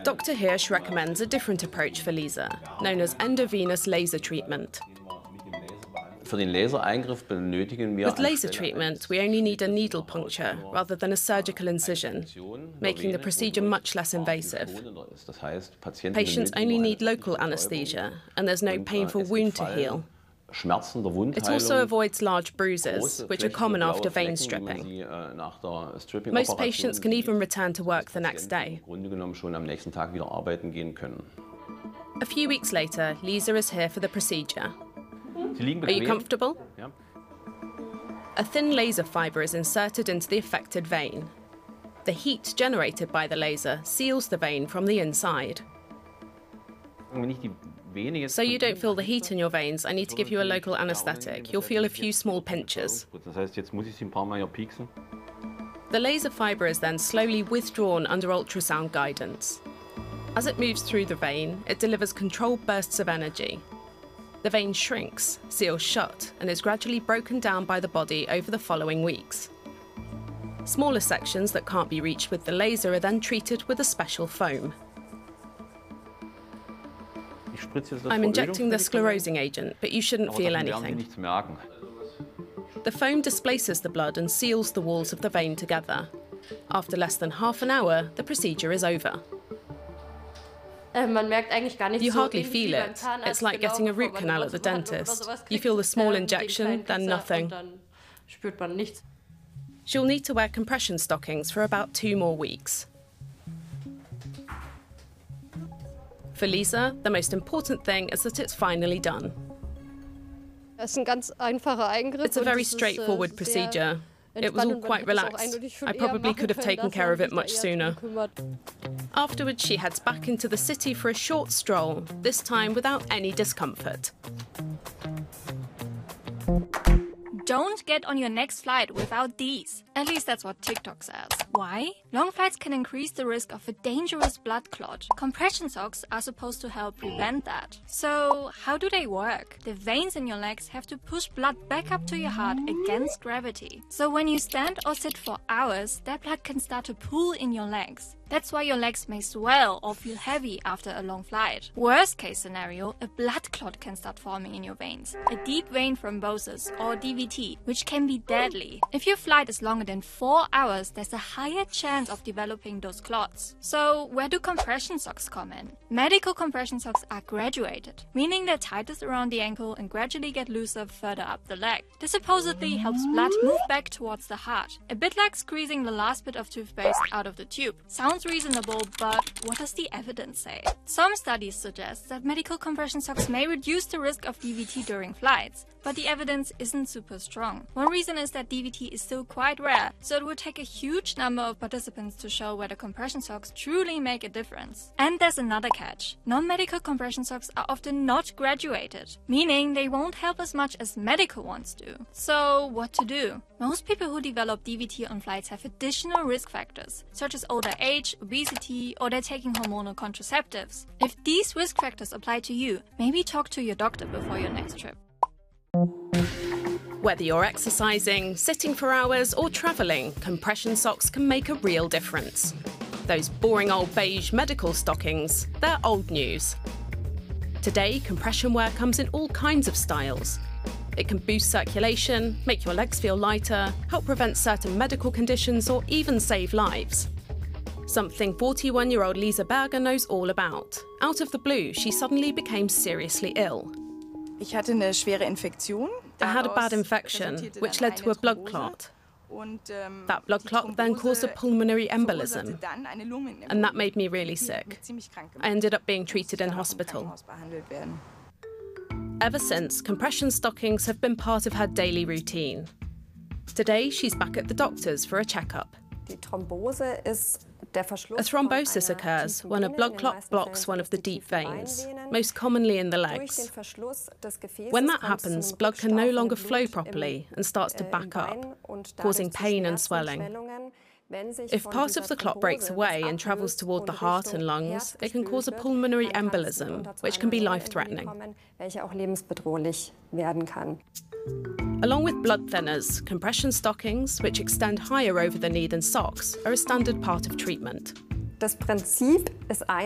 Dr. Hirsch recommends a different approach for Lisa, known as endovenous laser treatment. With laser treatment, we only need a needle puncture rather than a surgical incision, making the procedure much less invasive. Patients only need local anesthesia, and there's no painful wound to heal. It also avoids large bruises, which are common after vein stripping. Most patients can even return to work the next day. A few weeks later, Lisa is here for the procedure. Are you comfortable? A thin laser fibre is inserted into the affected vein. The heat generated by the laser seals the vein from the inside. So you don't feel the heat in your veins, I need to give you a local anaesthetic. You'll feel a few small pinches. The laser fibre is then slowly withdrawn under ultrasound guidance. As it moves through the vein, it delivers controlled bursts of energy. The vein shrinks, seals shut, and is gradually broken down by the body over the following weeks. Smaller sections that can't be reached with the laser are then treated with a special foam. I'm injecting the sclerosing agent, but you shouldn't feel anything. The foam displaces the blood and seals the walls of the vein together. After less than half an hour, the procedure is over. You hardly feel it. It's like getting a root canal at the dentist. You feel the small injection, then nothing. She'll need to wear compression stockings for about 2 more weeks. For Lisa, the most important thing is that it's finally done. It's a very straightforward procedure. It was all quite relaxed. I probably could have taken care of it much sooner. Afterwards, she heads back into the city for a short stroll, this time without any discomfort. Don't get on your next flight without these. At least that's what TikTok says. Why? Long flights can increase the risk of a dangerous blood clot. Compression socks are supposed to help prevent that. So, how do they work? The veins in your legs have to push blood back up to your heart against gravity. So when you stand or sit for hours, that blood can start to pool in your legs. That's why your legs may swell or feel heavy after a long flight. Worst case scenario, a blood clot can start forming in your veins. A deep vein thrombosis, or DVT, which can be deadly. If your flight is longer than 4 hours, there's a higher chance of developing those clots. So where do compression socks come in? Medical compression socks are graduated, meaning they're tightest around the ankle and gradually get looser further up the leg. This supposedly helps blood move back towards the heart, a bit like squeezing the last bit of toothpaste out of the tube. Sounds reasonable, but what does the evidence say? Some studies suggest that medical compression socks may reduce the risk of DVT during flights, but the evidence isn't super strong. One reason is that DVT is still quite rare, so it would take a huge number of participants to show whether compression socks truly make a difference. And there's another catch. Non-medical compression socks are often not graduated, meaning they won't help as much as medical ones do. So what to do? Most people who develop DVT on flights have additional risk factors, such as older age, obesity, or they're taking hormonal contraceptives. If these risk factors apply to you, maybe talk to your doctor before your next trip. Whether you're exercising, sitting for hours, or travelling, compression socks can make a real difference. Those boring old beige medical stockings, they're old news. Today, compression wear comes in all kinds of styles. It can boost circulation, make your legs feel lighter, help prevent certain medical conditions, or even save lives. Something 41-year-old Lisa Berger knows all about. Out of the blue, she suddenly became seriously ill. Ich hatte eine schwere Infektion. I had a bad infection, which led to a blood clot. That blood clot then caused a pulmonary embolism, and that made me really sick. I ended up being treated in hospital. Ever since, compression stockings have been part of her daily routine. Today, she's back at the doctor's for a checkup. A thrombosis occurs when a blood clot blocks one of the deep veins, most commonly in the legs. When that happens, blood can no longer flow properly and starts to back up, causing pain and swelling. If part of the clot breaks away and travels toward the heart and lungs, it can cause a pulmonary embolism, which can be life-threatening. Along with blood thinners, compression stockings, which extend higher over the knee than socks, are a standard part of treatment.